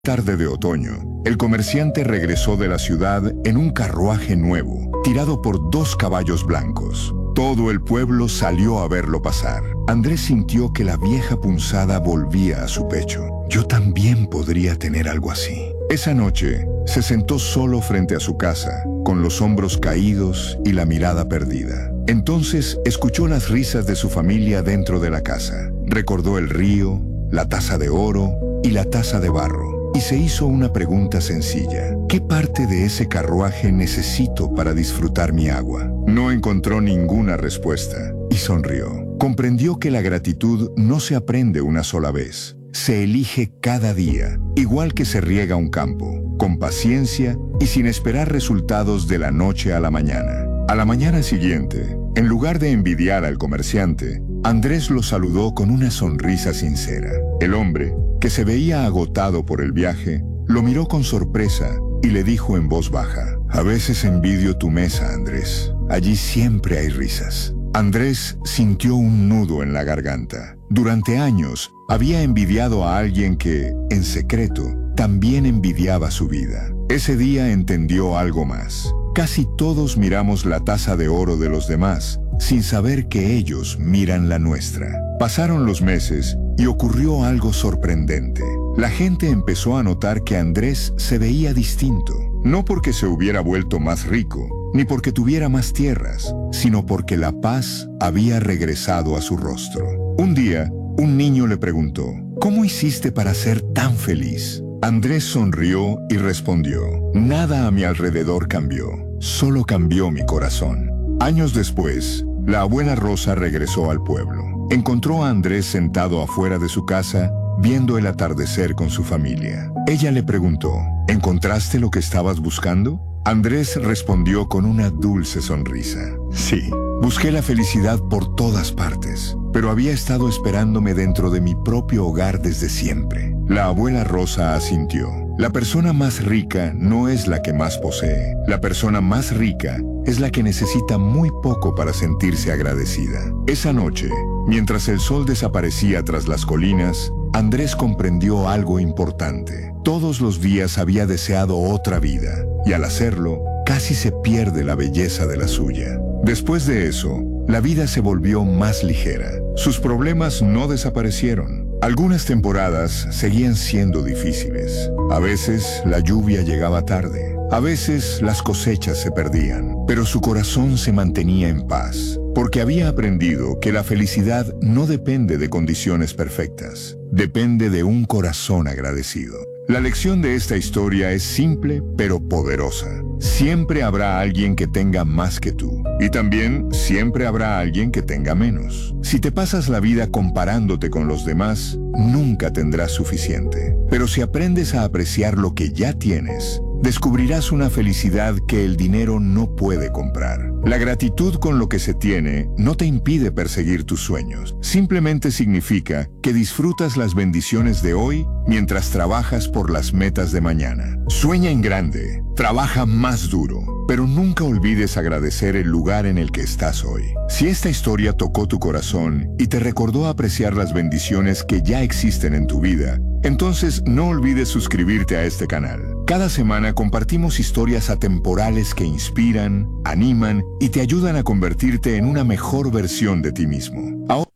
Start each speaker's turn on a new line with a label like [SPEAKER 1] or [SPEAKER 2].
[SPEAKER 1] Tarde de otoño, el comerciante regresó de la ciudad en un carruaje nuevo, tirado por 2 caballos blancos. Todo el pueblo salió a verlo pasar. Andrés sintió que la vieja punzada volvía a su pecho. Yo también podría tener algo así. Esa noche, se sentó solo frente a su casa, con los hombros caídos y la mirada perdida. Entonces, escuchó las risas de su familia dentro de la casa. Recordó el río, la taza de oro y la taza de barro. Y se hizo una pregunta sencilla. ¿Qué parte de ese carruaje necesito para disfrutar mi agua? No encontró ninguna respuesta y sonrió. Comprendió que la gratitud no se aprende una sola vez. Se elige cada día, igual que se riega un campo, con paciencia y sin esperar resultados de la noche a la mañana. A la mañana siguiente, en lugar de envidiar al comerciante, Andrés lo saludó con una sonrisa sincera. El hombre, que se veía agotado por el viaje, lo miró con sorpresa y le dijo en voz baja: «A veces envidio tu mesa, Andrés. Allí siempre hay risas». Andrés sintió un nudo en la garganta. Durante años, había envidiado a alguien que, en secreto, también envidiaba su vida. Ese día entendió algo más. Casi todos miramos la taza de oro de los demás, sin saber que ellos miran la nuestra. Pasaron los meses y ocurrió algo sorprendente. La gente empezó a notar que Andrés se veía distinto, no porque se hubiera vuelto más rico, ni porque tuviera más tierras, sino porque la paz había regresado a su rostro. Un día, un niño le preguntó: «¿Cómo hiciste para ser tan feliz?». Andrés sonrió y respondió: «Nada a mi alrededor cambió, solo cambió mi corazón». Años después, la abuela Rosa regresó al pueblo. Encontró a Andrés sentado afuera de su casa, viendo el atardecer con su familia. Ella le preguntó: «¿Encontraste lo que estabas buscando?». Andrés respondió con una dulce sonrisa: «Sí, busqué la felicidad por todas partes, pero había estado esperándome dentro de mi propio hogar desde siempre». La abuela Rosa asintió. La persona más rica no es la que más posee. La persona más rica es la que necesita muy poco para sentirse agradecida. Esa noche, mientras el sol desaparecía tras las colinas, Andrés comprendió algo importante. Todos los días había deseado otra vida, y al hacerlo, casi se pierde la belleza de la suya. Después de eso, la vida se volvió más ligera. Sus problemas no desaparecieron. Algunas temporadas seguían siendo difíciles. A veces la lluvia llegaba tarde. A veces las cosechas se perdían. Pero su corazón se mantenía en paz, porque había aprendido que la felicidad no depende de condiciones perfectas. Depende de un corazón agradecido. La lección de esta historia es simple pero poderosa. Siempre habrá alguien que tenga más que tú. Y también siempre habrá alguien que tenga menos. Si te pasas la vida comparándote con los demás, nunca tendrás suficiente. Pero si aprendes a apreciar lo que ya tienes, descubrirás una felicidad que el dinero no puede comprar. La gratitud con lo que se tiene no te impide perseguir tus sueños. Simplemente significa que disfrutas las bendiciones de hoy mientras trabajas por las metas de mañana. Sueña en grande, trabaja más duro, pero nunca olvides agradecer el lugar en el que estás hoy. Si esta historia tocó tu corazón y te recordó apreciar las bendiciones que ya existen en tu vida, entonces no olvides suscribirte a este canal. Cada semana compartimos historias atemporales que inspiran, animan y te ayudan a convertirte en una mejor versión de ti mismo. Ahora